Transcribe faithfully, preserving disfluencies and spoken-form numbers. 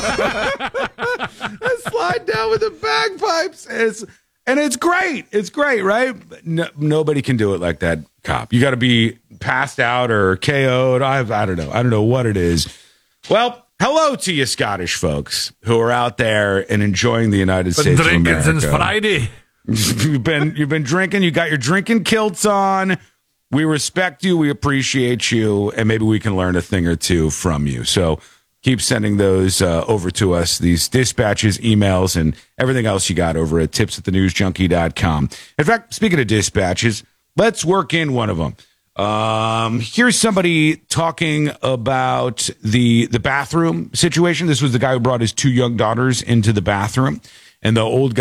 I slide down with the bagpipes. It's, and it's great. It's great, right? No, nobody can do it like that cop. You got to be passed out or K O'd. I, I don't know. I don't know what it is. Well, hello to you Scottish folks who are out there and enjoying the United Been States of drinking America. since Friday. You've been you've been drinking. You got your drinking kilts on. We respect you. We appreciate you, and maybe we can learn a thing or two from you. So keep sending those uh, over to us. These dispatches, emails, and everything else you got over at tips at the news junkie dot com. In fact, speaking of dispatches, let's work in one of them. Um, here's somebody talking about the the bathroom situation. This was the guy who brought his two young daughters into the bathroom, and the old guy